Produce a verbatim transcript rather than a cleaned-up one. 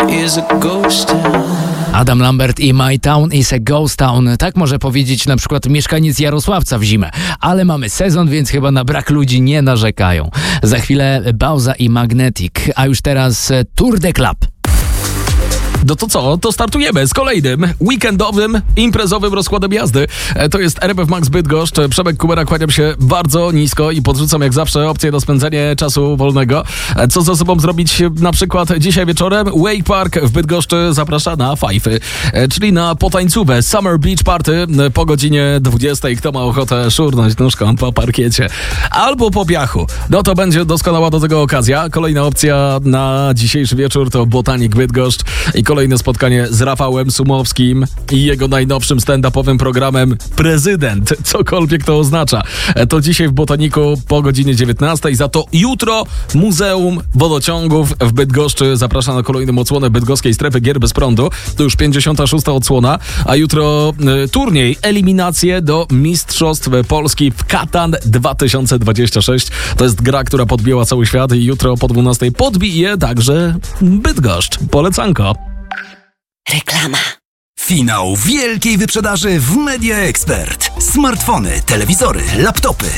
is a ghost town. Adam Lambert i My Town is a Ghost Town. Tak może powiedzieć na przykład mieszkaniec Jarosławca w zimę. Ale mamy sezon, więc chyba na brak ludzi nie narzekają. Za chwilę Bauza i Magnetic, a już teraz Tour de Club. No to co? To startujemy z kolejnym weekendowym, imprezowym rozkładem jazdy. To jest R F F Max Bydgoszcz. Przemek Kubera, kłaniam się bardzo nisko i podrzucam jak zawsze opcję na spędzenie czasu wolnego. Co ze sobą zrobić na przykład dzisiaj wieczorem? Wake Park w Bydgoszczy zaprasza na fajfy, czyli na potańcówę Summer Beach Party po godzinie dwudziestej. Kto ma ochotę szurnąć nóżką po parkiecie albo po piachu, no to będzie doskonała do tego okazja. Kolejna opcja na dzisiejszy wieczór to Botanik Bydgoszcz i kolejne spotkanie z Rafałem Sumowskim i jego najnowszym stand-upowym programem Prezydent, cokolwiek to oznacza. To dzisiaj w Botaniku po godzinie dziewiętnastej, za to jutro Muzeum Wodociągów w Bydgoszczy zaprasza na kolejną odsłonę bydgoskiej strefy gier bez prądu. To już pięćdziesiąta szósta odsłona, a jutro y, turniej, eliminacje do Mistrzostw Polski w Katan dwa tysiące dwudziesty szósty. To jest gra, która podbiła cały świat i jutro po dwunastej podbije także Bydgoszcz. Polecanko. Reklama. Finał wielkiej wyprzedaży w Media Expert. Smartfony, telewizory, laptopy,